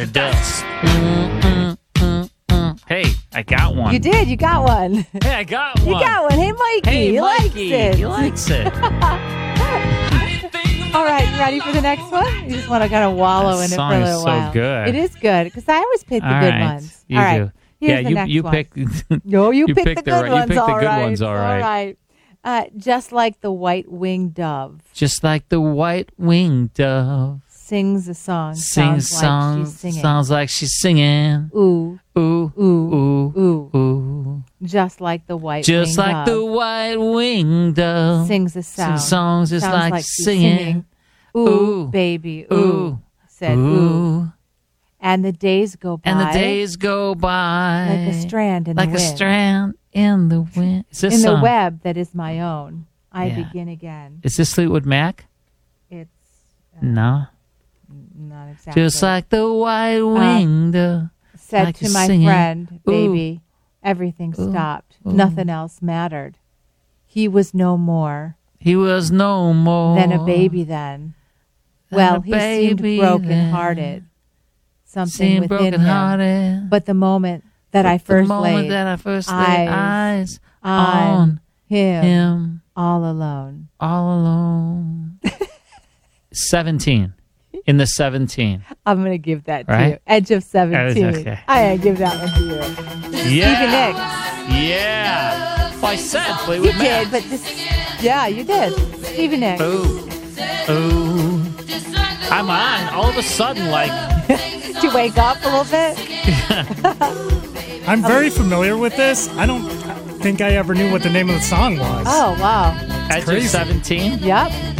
it does. Hey, I got one. You did. You got one. Hey, I got one. You got one. Hey, Mikey. Hey, he Mikey. likes it. He likes it. All right, you ready for the next one? You just want to kind of wallow in it for a little so while. good. It is good because I always pick the All good right. ones. You all right. do. Here's the next you one. pick. No, you you pick picked the the good right- ones. you picked the all good right. ones, all right. Just like the white-winged dove Just like the white-winged dove. sings a song. Sings sounds like she's singing. Sounds like she's singing. Ooh, Ooh, ooh, ooh, ooh. ooh. Just like the white-winged Just like the dove white-winged dove. sings a sound. Sings songs just Sounds like she's singing. Ooh, Ooh. baby, ooh. Ooh. Said ooh. And the days go by. And the days go by. like a strand in like the a wind. strand in the wind. Is this In the song? web that is my own, I Yeah. begin again. Is this Fleetwood Mac? It's No. not exactly. Just like the white-winged dove. said like to a my singing. friend, Ooh. baby, everything Ooh. stopped. Ooh. Nothing else mattered. He was no more He was no more than a baby then. than Well, a he seemed baby broken-hearted. Something Seemed within him. broken-hearted. But the moment that I The first moment laid that I first laid eyes on him, him all alone. all alone. 17. In the 17. I'm going to give that to Right? you. Edge of 17. Okay. I give that one to you. Yeah. Stevie Nicks. Yeah. Well, I said You Fleetwood Mac. did, but this, yeah, you did. Stevie Nicks. Ooh. Ooh. I'm on. All of a sudden, like, Did you wake up a little bit? I'm very familiar with this. I don't think I ever knew what the name of the song was. Oh, wow. Edge of crazy. 17. Yep.